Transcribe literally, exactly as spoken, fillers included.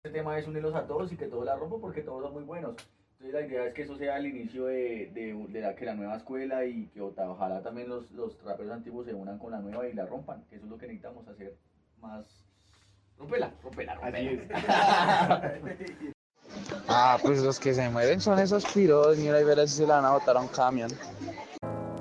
Este tema es unirlos a todos y que todos la rompan porque todos son muy buenos. Entonces la idea es que eso sea el inicio de, de, de la, que la nueva escuela y que ojalá también los, los raperos antiguos se unan con la nueva y la rompan, que eso es lo que necesitamos hacer más. Rompela, rompela, rompela. Así es. Ah, pues los que se mueren son esos piros, mira y verás si se la van a botar a un camión.